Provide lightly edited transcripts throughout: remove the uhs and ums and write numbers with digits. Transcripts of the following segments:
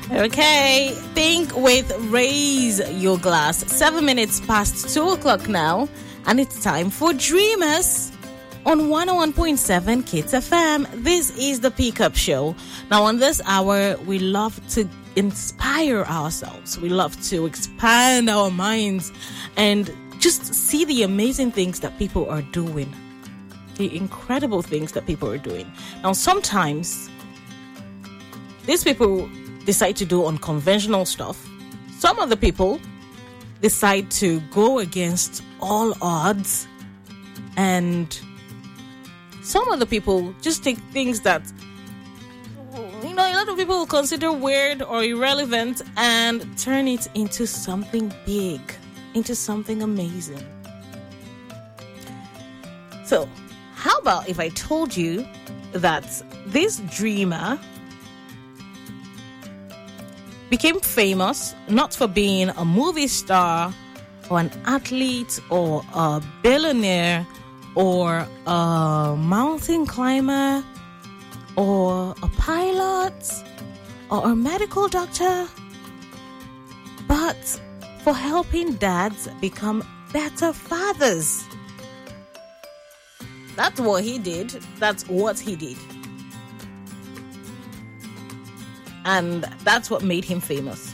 Okay, think with Raise Your Glass. 7 minutes past 2 o'clock now, and it's time for Dreamers on 101.7 Kids FM. This is the Pick Up Show. Now, on this hour, we love to inspire ourselves. We love to expand our minds and just see the amazing things that people are doing. The incredible things that people are doing. Now, sometimes these people decide to do unconventional stuff. Some of the people decide to go against all odds, and some of the people just take things that, a lot of people will consider weird or irrelevant and turn it into something big, into something amazing. So, how about if I told you that this dreamer became famous not for being a movie star or an athlete or a billionaire or a mountain climber or a pilot or a medical doctor, but for helping dads become better fathers. That's what he did. That's what he did. And that's what made him famous.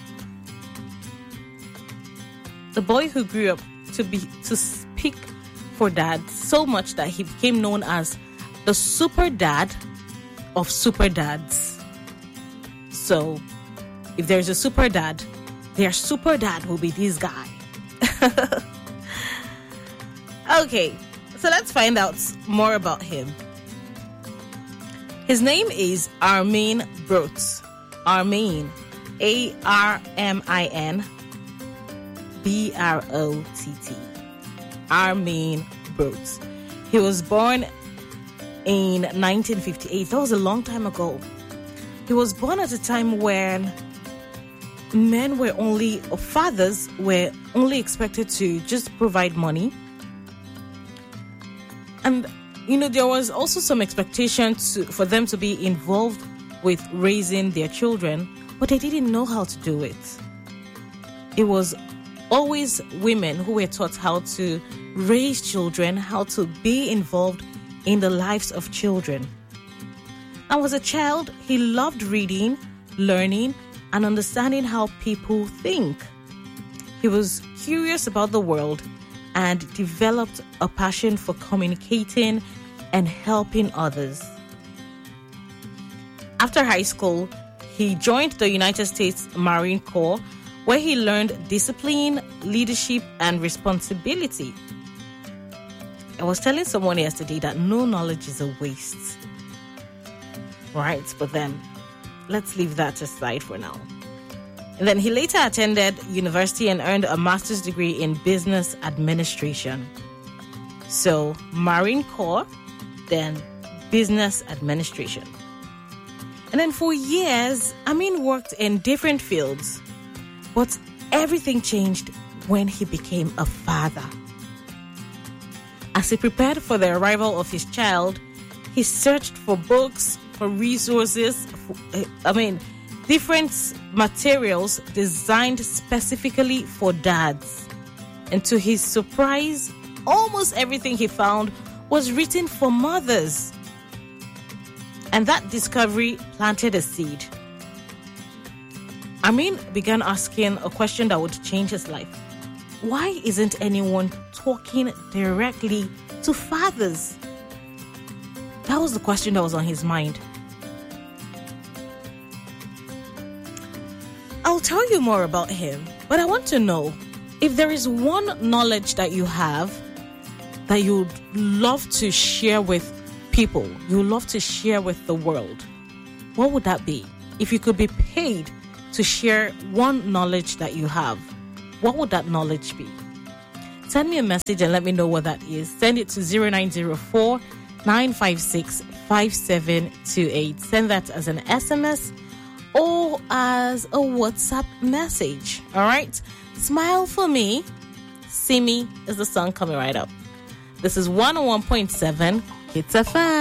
The boy who grew up to speak for dads so much that he became known as the super dad of super dads. So, if there's a super dad, their super dad will be this guy. Okay, so let's find out more about him. His name is Armin Brott. Armin, Armin Brott. Armin Brott. He was born in 1958. That was a long time ago. He was born at a time when fathers were only expected to just provide money. And, there was also some expectation for them to be involved with raising their children, but they didn't know how to do it. It was always women who were taught how to raise children, how to be involved in the lives of children. And as a child, he loved reading, learning, and understanding how people think. He was curious about the world and developed a passion for communicating and helping others. After high school, he joined the United States Marine Corps, where he learned discipline, leadership, and responsibility. I was telling someone yesterday that no knowledge is a waste. Right, but then let's leave that aside for now. And then he later attended university and earned a master's degree in business administration. So, Marine Corps, then business administration. And then for years, Amin worked in different fields, but everything changed when he became a father. As he prepared for the arrival of his child, he searched for books, for resources, different materials designed specifically for dads. And to his surprise, almost everything he found was written for mothers. And that discovery planted a seed. Amin began asking a question that would change his life. Why isn't anyone talking directly to fathers? That was the question that was on his mind. I'll tell you more about him, but I want to know if there is one knowledge that you have that you'd love to share with people, you love to share with the world, what would that be? If you could be paid to share one knowledge that you have, what would that knowledge be? Send me a message and let me know what that is. Send it to 0904 956 5728. Send that as an SMS or as a WhatsApp message. All right? Smile for me. See me is the song coming right up. This is 101.7 Kids FM.